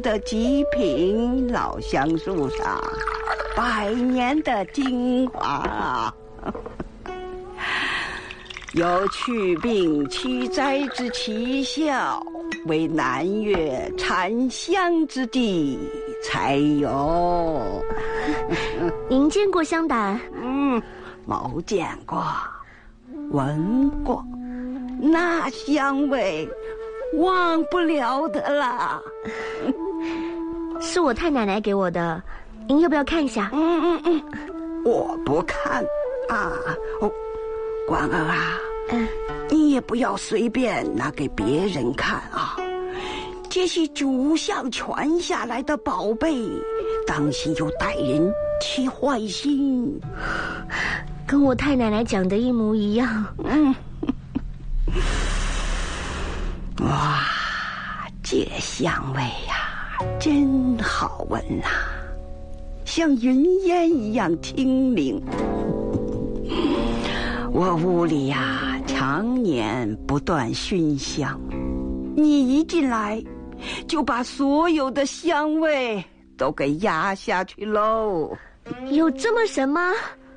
的极品老橡树上百年的精华，有祛病驱灾之奇效，为南岳产香之地才有。 您见过香胆？ 没见过，闻过，那香味忘不了的啦。 是我太奶奶给我的，您要不要看一下？ 我不看啊。官儿啊，你也不要随便拿给别人看啊。这是祖上传下来的宝贝，当心有歹人起坏心。 跟我太奶奶讲的一模一样。 哇，这香味呀，真好闻呐，像云烟一样清灵。我屋里呀，常年不断熏香，你一进来就把所有的香味都给压下去喽。 有这么神吗？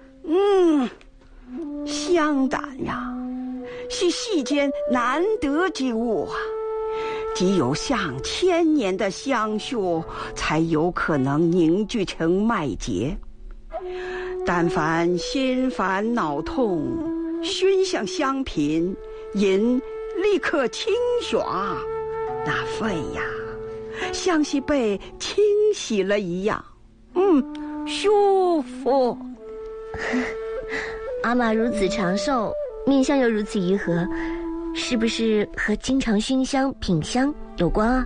香胆呀，是世间难得之物啊，只有上千年的香树才有可能凝聚成麦秸。但凡心烦恼痛，熏上香品，人立刻清爽，那肺呀，像是被清洗了一样，舒服。 阿玛如此长寿，面相又如此怡和，是不是和经常熏香品香有关啊？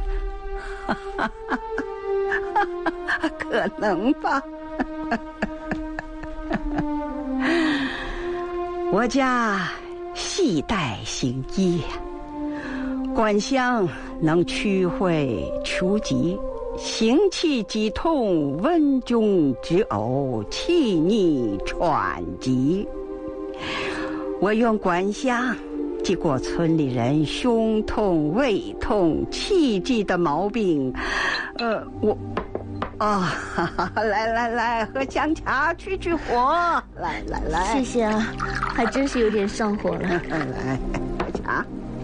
可能吧。我家系带行医，观香能驱秽除疾，行气止痛，温中止呕，气逆喘急。我用管香治过村里人胸痛、胃痛、气滞的毛病。来，喝香茶去火。来， 谢谢啊，还真是有点上火了。 来，喝茶。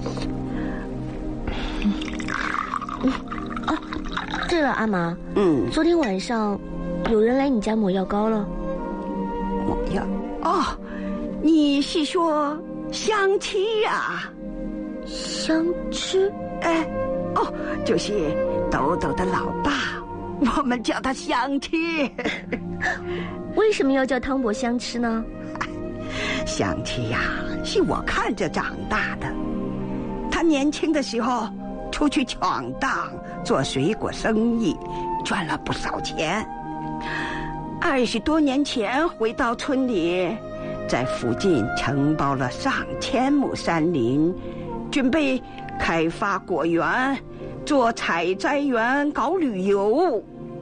对了，阿玛，昨天晚上有人来你家抹药膏了。 抹药？你是说香漆啊？ 香漆？ 就是豆豆的老爸，我们叫他香漆。 为什么要叫汤伯香漆呢？ 香漆呀，是我看着长大的。他年轻的时候出去闯荡，做水果生意，赚了不少钱。20多年前回到村里，在附近承包了上千亩山林，准备开发果园，做采摘园，搞旅游。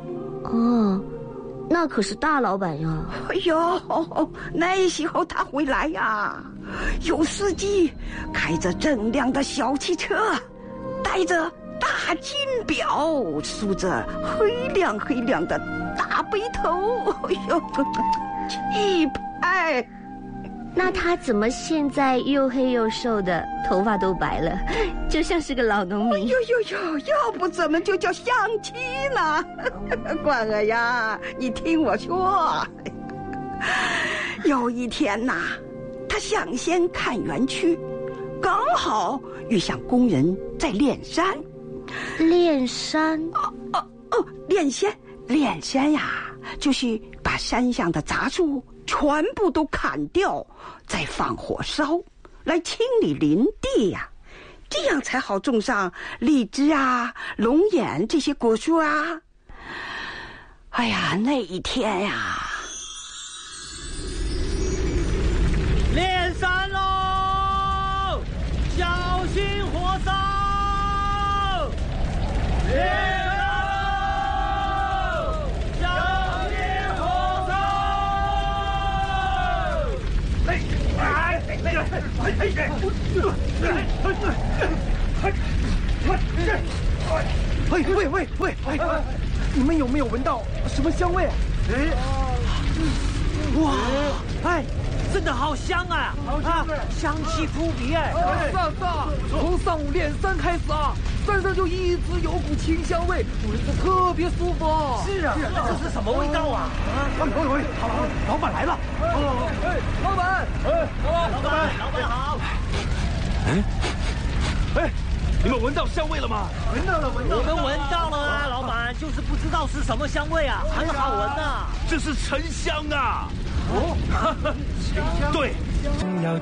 那可是大老板呀。 那时候他回来呀，有司机开着锃亮的小汽车，戴着大金表，梳着黑亮的大背头，气派。 那他怎么现在又黑又瘦的，头发都白了，就像是个老农民？ 要不怎么就叫香漆呢？官儿呀，你听我说，有一天呐，他上山看园区，刚好遇上工人在炼山。 炼山？ 炼山呀，就是把山上的杂树全部都砍掉，再放火烧，来清理林地呀，这样才好种上荔枝啊、龙眼这些果树啊。哎呀，那一天呀， 炼山喽，小心火烧！炼山喽，小心火烧！ 喂，你们有没有闻到什么香味？ 哇，真的好香啊！香气扑鼻哎！ 是啊，从上午练山开始啊，山上就一直有股清香味，闻着特别舒服。 是啊，这是什么味道啊？ 好，老板来了。老板， 老板好。 你们闻到香味了吗？ 闻到了。 我们闻到了啊，老板，就是不知道是什么香味啊，很好闻呐。 这是沉香啊！ 沉香。 对。 要